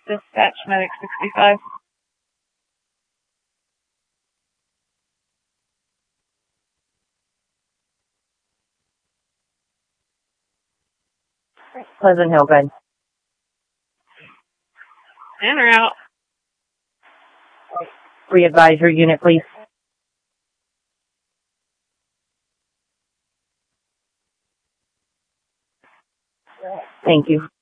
Dispatch Medic 65. Pleasant Hill, good. In or out? Re-advise your unit, please. Thank you.